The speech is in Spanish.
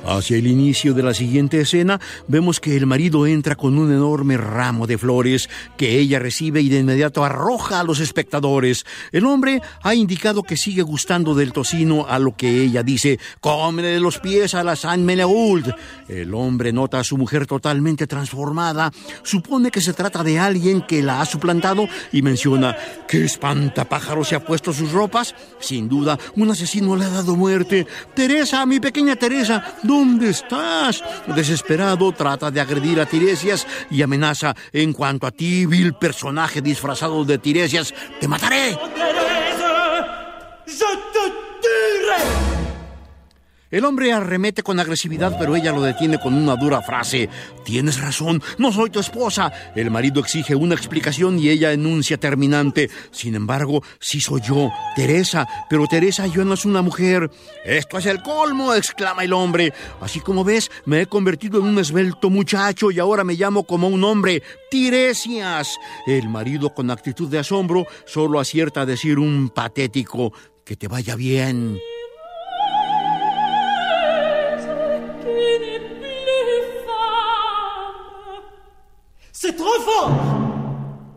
Hacia el inicio de la siguiente escena, vemos que el marido entra con un enorme ramo de flores que ella recibe y de inmediato arroja a los espectadores. El hombre ha indicado que sigue gustando del tocino, a lo que ella dice: «Cómele de los pies a la Saint Menehould». El hombre nota a su mujer totalmente transformada, supone que se trata de alguien que la ha suplantado y menciona: «¿Qué espantapájaro se ha puesto sus ropas? Sin duda, un asesino le ha dado muerte. Teresa, mi pequeña Teresa, ¿dónde estás?». Desesperado, trata de agredir a Tiresias y amenaza: «En cuanto a ti, vil personaje disfrazado de Tiresias, te mataré». El hombre arremete con agresividad, pero ella lo detiene con una dura frase: «Tienes razón, no soy tu esposa». El marido exige una explicación y ella enuncia terminante: «Sin embargo, sí soy yo, Teresa, pero Teresa yo no es una mujer». «Esto es el colmo», exclama el hombre. «Así como ves, me he convertido en un esbelto muchacho y ahora me llamo como un hombre, Tiresias». El marido, con actitud de asombro, solo acierta a decir un patético: «Que te vaya bien».